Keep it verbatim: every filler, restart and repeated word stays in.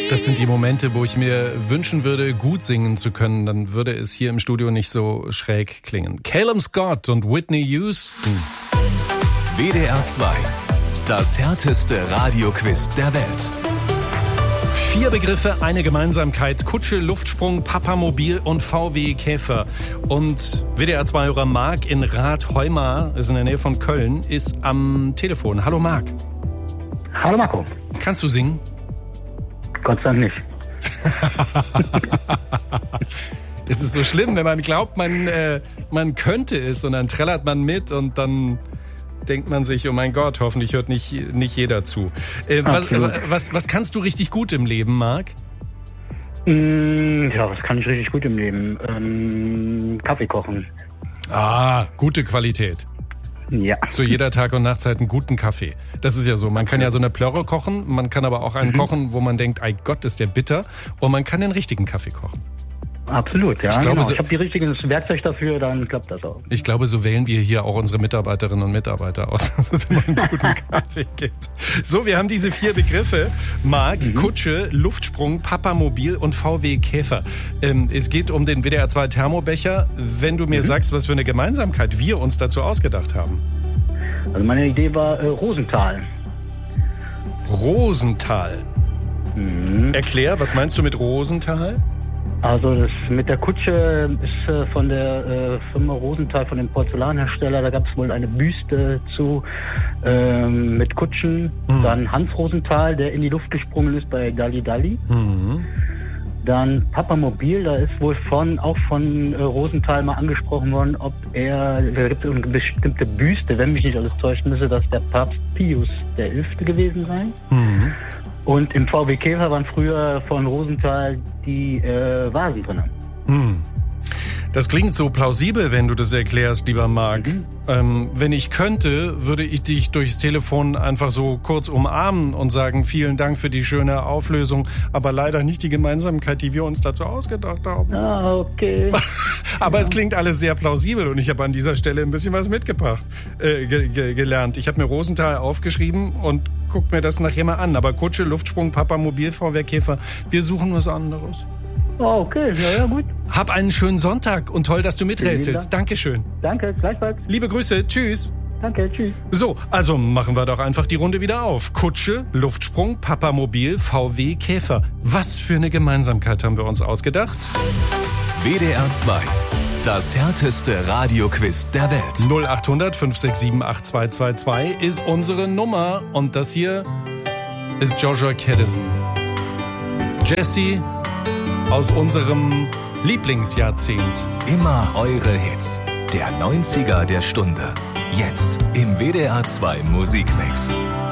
Das sind die Momente, wo ich mir wünschen würde, gut singen zu können. Dann würde es hier im Studio nicht so schräg klingen. Calum Scott und Whitney Houston. W D R zwei. Das härteste Radioquiz der Welt. Vier Begriffe, eine Gemeinsamkeit. Kutsche, Luftsprung, Papamobil und V W Käfer. Und W D R zwei-Hörer Marc in Rath-Heumar, ist in der Nähe von Köln, ist am Telefon. Hallo Marc. Hallo Marco. Kannst du singen? Gott sei Dank nicht. Es ist so schlimm, wenn man glaubt, man, äh, man könnte es und dann trällert man mit und dann denkt man sich, oh mein Gott, hoffentlich hört nicht, nicht jeder zu. Äh, was, was, was kannst du richtig gut im Leben, Marc? Mm, ja, was kann ich richtig gut im Leben? Ähm, Kaffee kochen. Ah, gute Qualität. Ja. Zu jeder Tag- und Nachtzeit einen guten Kaffee. Das ist ja so. Man kann ja so eine Plörre kochen, man kann aber auch einen mhm. kochen, wo man denkt, ei Gott, ist der bitter. Und man kann den richtigen Kaffee kochen. Absolut, ja. Ich glaube, genau. so, ich habe die richtigen Werkzeug dafür, dann klappt das auch. Ich glaube, so wählen wir hier auch unsere Mitarbeiterinnen und Mitarbeiter aus, dass es immer einen guten Kaffee gibt. So, wir haben diese vier Begriffe. Marc, mhm. Kutsche, Luftsprung, Papamobil und V W Käfer. Ähm, es geht um den W D R zwei Thermobecher. Wenn du mir mhm. sagst, was für eine Gemeinsamkeit wir uns dazu ausgedacht haben. Also meine Idee war äh, Rosenthal. Rosenthal. Mhm. Erklär, was meinst du mit Rosenthal? Also das mit der Kutsche ist äh, von der äh, Firma Rosenthal, von dem Porzellanhersteller. Da gab es wohl eine Büste zu ähm, mit Kutschen. Mhm. Dann Hans Rosenthal, der in die Luft gesprungen ist bei Dalli Dalli. Mhm. Dann Papamobil, da ist wohl von auch von äh, Rosenthal mal angesprochen worden, ob er, da gibt es eine bestimmte Büste, wenn mich nicht alles täuscht, müsste das der Papst Pius der Elfte gewesen sein. Mhm. Und im V W Käfer waren früher von Rosenthal die äh, Vasen drin. Hm. Das klingt so plausibel, wenn du das erklärst, lieber Marc. Mhm. Ähm, wenn ich könnte, würde ich dich durchs Telefon einfach so kurz umarmen und sagen, vielen Dank für die schöne Auflösung, aber leider nicht die Gemeinsamkeit, die wir uns dazu ausgedacht haben. Ah, okay. Aber ja. Es klingt alles sehr plausibel und ich habe an dieser Stelle ein bisschen was mitgebracht, äh, ge- ge- gelernt. Ich habe mir Rosenthal aufgeschrieben und guck mir das nachher mal an. Aber Kutsche, Luftsprung, Papamobil, V W Käfer, wir suchen was anderes. Oh, okay, ja, ja, gut. Hab einen schönen Sonntag und toll, dass du miträtselst. Dankeschön. Danke, gleichfalls. Liebe Grüße, tschüss. Danke, tschüss. So, also machen wir doch einfach die Runde wieder auf. Kutsche, Luftsprung, Papamobil, V W Käfer. Was für eine Gemeinsamkeit haben wir uns ausgedacht? W D R zwei. Das härteste Radioquiz der Welt. null acht hundert fünf sechs sieben acht zwei zwei zwei ist unsere Nummer. Und das hier ist Joshua Caddison. Jesse aus unserem Lieblingsjahrzehnt. Immer eure Hits. Der neunziger der Stunde. Jetzt im W D R zwei Musikmix.